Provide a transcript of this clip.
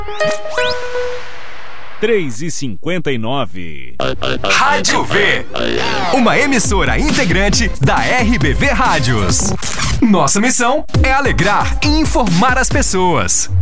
3h59. Rádio V, uma emissora integrante da RBV Rádios. Nossa missão é alegrar e informar as pessoas.